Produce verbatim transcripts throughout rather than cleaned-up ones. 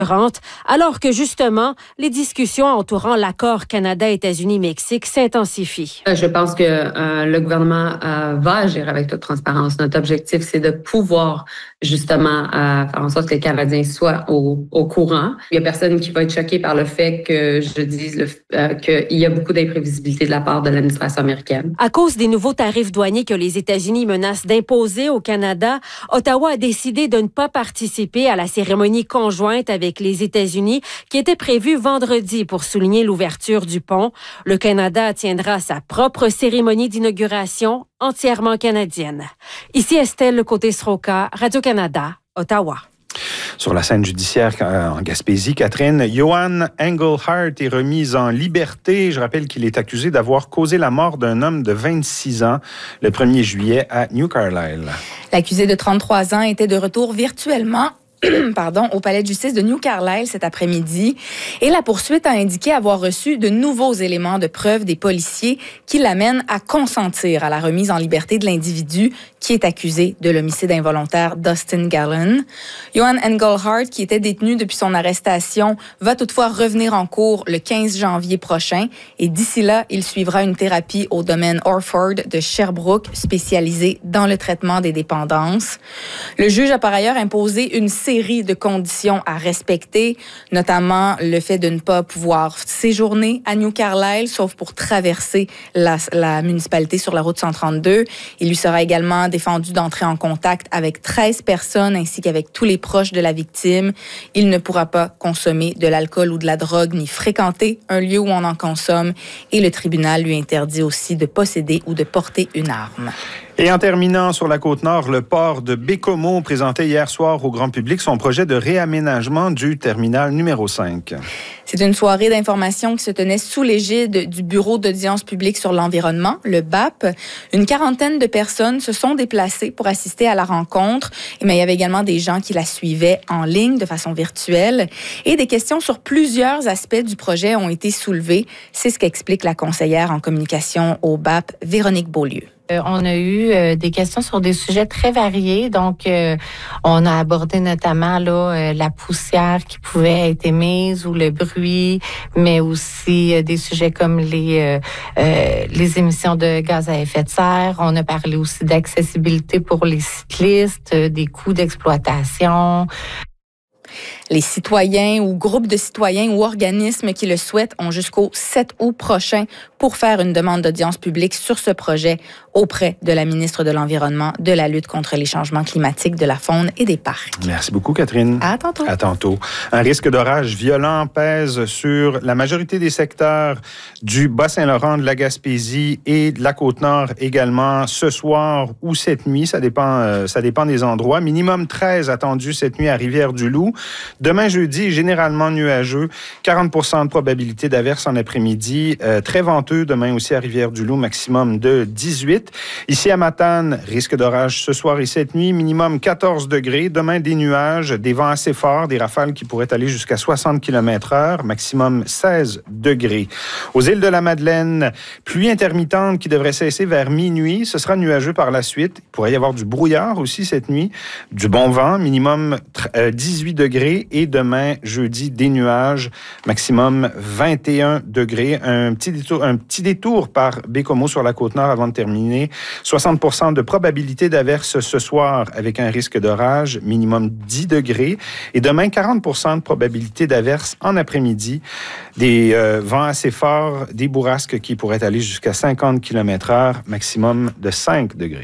alors que justement, les discussions entourant l'accord Canada-États-Unis-Mexique s'intensifient. Je pense que euh, le gouvernement euh, va agir avec toute transparence. Notre objectif, c'est de pouvoir justement euh, faire en sorte que les Canadiens soient au, au courant. Il n'y a personne qui va être choqué par le fait que je dise le, euh, qu'il y a beaucoup d'imprévisibilité de la part de l'administration américaine. À cause des nouveaux tarifs douaniers que les États-Unis menacent d'imposer au Canada, Ottawa a décidé de ne pas participer à la cérémonie conjointe avec les États-Unis qui était prévue vendredi pour souligner l'ouverture du pont. Le Canada tiendra sa propre cérémonie d'inauguration entièrement canadienne. Ici Estelle Côté-Sroka, Radio-Canada, Ottawa. Sur la scène judiciaire en Gaspésie, Catherine, Johan Engelhardt est remis en liberté. Je rappelle qu'il est accusé d'avoir causé la mort d'un homme de vingt-six ans le premier juillet à New Carlisle. L'accusé de trente-trois ans était de retour virtuellement Pardon, au palais de justice de New Carlisle cet après-midi. Et la poursuite a indiqué avoir reçu de nouveaux éléments de preuve des policiers qui l'amènent à consentir à la remise en liberté de l'individu qui est accusé de l'homicide involontaire Dustin Gallen. Johan Engelhardt, qui était détenu depuis son arrestation, va toutefois revenir en cours le quinze janvier prochain. Et d'ici là, il suivra une thérapie au domaine Orford de Sherbrooke, spécialisée dans le traitement des dépendances. Le juge a par ailleurs imposé une série de conditions à respecter, notamment le fait de ne pas pouvoir séjourner à New Carlisle, sauf pour traverser la, la municipalité sur la route cent trente-deux. Il lui sera également défendu d'entrer en contact avec treize personnes ainsi qu'avec tous les proches de la victime. Il ne pourra pas consommer de l'alcool ou de la drogue ni fréquenter un lieu où on en consomme et le tribunal lui interdit aussi de posséder ou de porter une arme. Et en terminant sur la Côte-Nord, le port de Baie-Comeau présentait hier soir au grand public son projet de réaménagement du terminal numéro cinq. C'est une soirée d'information qui se tenait sous l'égide du Bureau d'audience publique sur l'environnement, le B A P. Une quarantaine de personnes se sont déplacées pour assister à la rencontre, mais il y avait également des gens qui la suivaient en ligne de façon virtuelle. Et des questions sur plusieurs aspects du projet ont été soulevées. C'est ce qu'explique la conseillère en communication au B A P, Véronique Beaulieu. On a eu euh, des questions sur des sujets très variés. Donc, euh, on a abordé notamment là euh, la poussière qui pouvait être émise ou le bruit, mais aussi euh, des sujets comme les euh, euh, les émissions de gaz à effet de serre. On a parlé aussi d'accessibilité pour les cyclistes, euh, des coûts d'exploitation. Les citoyens ou groupes de citoyens ou organismes qui le souhaitent ont jusqu'au sept août prochain pour faire une demande d'audience publique sur ce projet auprès de la ministre de l'Environnement, de la lutte contre les changements climatiques, de la faune et des parcs. Merci beaucoup, Catherine. À tantôt. À tantôt. Un risque d'orage violent pèse sur la majorité des secteurs du Bas-Saint-Laurent, de la Gaspésie et de la Côte-Nord également ce soir ou cette nuit. Ça dépend, euh, ça dépend des endroits. Minimum treize attendu cette nuit à Rivière-du-Loup. Demain, jeudi, généralement nuageux. quarante pour cent de probabilité d'averse en après-midi. Euh, très venteux demain aussi à Rivière-du-Loup, maximum de dix-huit. Ici à Matane, risque d'orage ce soir et cette nuit. Minimum quatorze degrés. Demain, des nuages, des vents assez forts, des rafales qui pourraient aller jusqu'à soixante kilomètres heure. Maximum seize degrés. Aux îles de la Madeleine, pluie intermittente qui devrait cesser vers minuit. Ce sera nuageux par la suite. Il pourrait y avoir du brouillard aussi cette nuit. Du bon vent, minimum dix-huit degrés. Et demain, jeudi, des nuages, maximum vingt et un degrés. Un petit détour, un petit détour par Baie-Comeau sur la Côte-Nord avant de terminer. soixante pour cent de probabilité d'averse ce soir avec un risque d'orage, minimum dix degrés. Et demain, quarante pour cent de probabilité d'averse en après-midi. Des euh, vents assez forts, des bourrasques qui pourraient aller jusqu'à cinquante kilomètres heure, maximum de cinq degrés.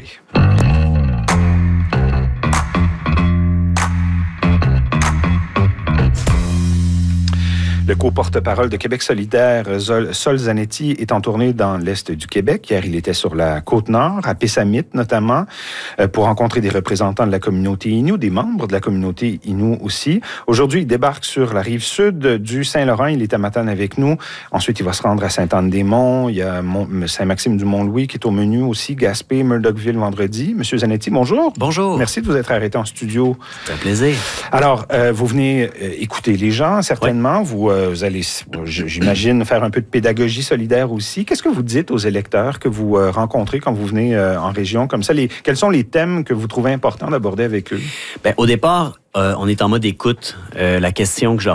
Le co-porte-parole de Québec solidaire, Sol Zanetti, est en tournée dans l'Est du Québec. Hier, il était sur la Côte-Nord, à Pessamit notamment, pour rencontrer des représentants de la communauté Innu, des membres de la communauté Innu aussi. Aujourd'hui, il débarque sur la rive sud du Saint-Laurent. Il est à Matane avec nous. Ensuite, il va se rendre à Sainte-Anne-des-Monts. Il y a Saint-Maxime-du-Mont-Louis qui est au menu aussi, Gaspé, Murdochville vendredi. Monsieur Zanetti, bonjour. Bonjour. Merci de vous être arrêté en studio. C'est un plaisir. Alors, euh, vous venez euh, écouter les gens, certainement. Oui. Vous... Euh, Vous allez, j'imagine, faire un peu de pédagogie solidaire aussi. Qu'est-ce que vous dites aux électeurs que vous rencontrez quand vous venez en région comme ça? Les, quels sont les thèmes que vous trouvez importants d'aborder avec eux? Bien, au départ, euh, on est en mode écoute. Euh, la question que je leur